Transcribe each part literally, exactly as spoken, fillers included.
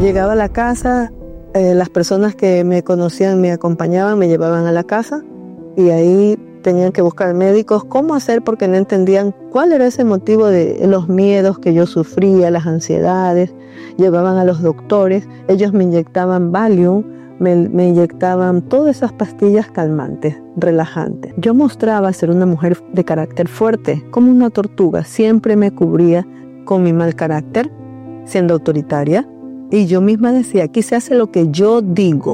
Llegaba a la casa, eh, las personas que me conocían me acompañaban, me llevaban a la casa y ahí tenían que buscar médicos cómo hacer porque no entendían cuál era ese motivo de los miedos que yo sufría, las ansiedades. Llevaban a los doctores, ellos me inyectaban Valium, me, me inyectaban todas esas pastillas calmantes, relajantes. Yo mostraba ser una mujer de carácter fuerte, como una tortuga. Siempre me cubría con mi mal carácter, siendo autoritaria. Y yo misma decía, aquí se hace lo que yo digo.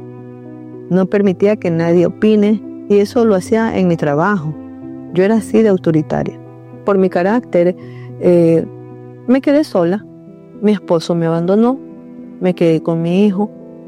No permitía que nadie opine. Y eso lo hacía en mi trabajo. Yo era así de autoritaria. Por mi carácter, eh, me quedé sola. Mi esposo me abandonó. Me quedé con mi hijo.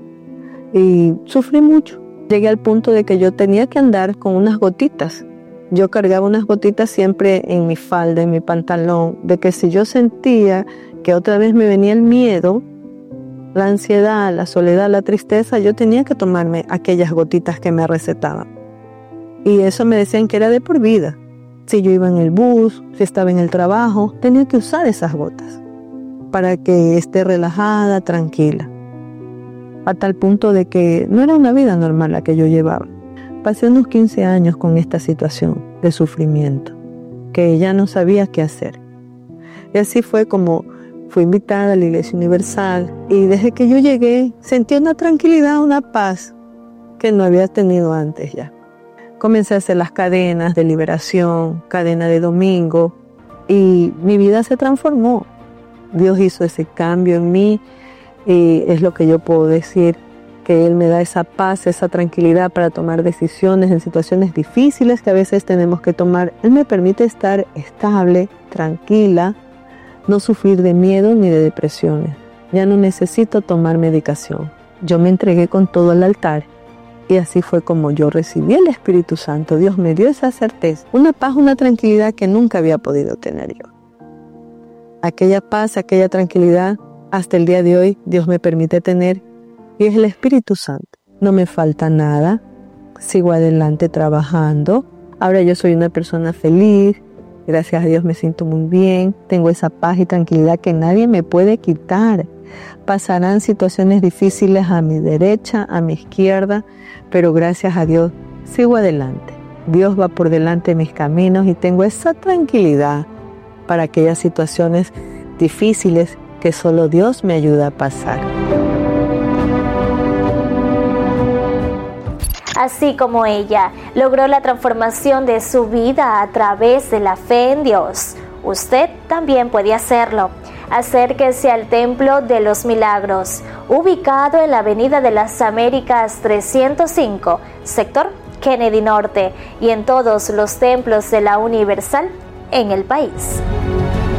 Y sufrí mucho. Llegué al punto de que yo tenía que andar con unas gotitas. Yo cargaba unas gotitas siempre en mi falda, en mi pantalón. De que si yo sentía que otra vez me venía el miedo, la ansiedad, la soledad, la tristeza, yo tenía que tomarme aquellas gotitas que me recetaban. Y eso me decían que era de por vida. Si yo iba en el bus, si estaba en el trabajo, tenía que usar esas gotas para que esté relajada, tranquila. A tal punto de que no era una vida normal la que yo llevaba. Pasé unos quince años con esta situación de sufrimiento, que ya no sabía qué hacer. Y así fue como fui invitada a la Iglesia Universal y desde que yo llegué sentí una tranquilidad, una paz que no había tenido antes ya. Comencé a hacer las cadenas de liberación, cadena de domingo, y mi vida se transformó. Dios hizo ese cambio en mí y es lo que yo puedo decir, que Él me da esa paz, esa tranquilidad para tomar decisiones en situaciones difíciles que a veces tenemos que tomar. Él me permite estar estable, tranquila, no sufrir de miedo ni de depresiones. Ya no necesito tomar medicación. Yo me entregué con todo al altar. Y así fue como yo recibí el Espíritu Santo. Dios me dio esa certeza, una paz, una tranquilidad que nunca había podido tener yo. Aquella paz, aquella tranquilidad, hasta el día de hoy Dios me permite tener y es el Espíritu Santo. No me falta nada, sigo adelante trabajando. Ahora yo soy una persona feliz, gracias a Dios me siento muy bien, tengo esa paz y tranquilidad que nadie me puede quitar. Pasarán situaciones difíciles a mi derecha, a mi izquierda, pero gracias a Dios sigo adelante. Dios va por delante de mis caminos y tengo esa tranquilidad para aquellas situaciones difíciles que solo Dios me ayuda a pasar. Así como ella logró la transformación de su vida a través de la fe en Dios, usted también puede hacerlo. Acérquese al Templo de los Milagros, ubicado en la Avenida de las Américas trescientos cinco, sector Kennedy Norte, y en todos los templos de la Universal en el país.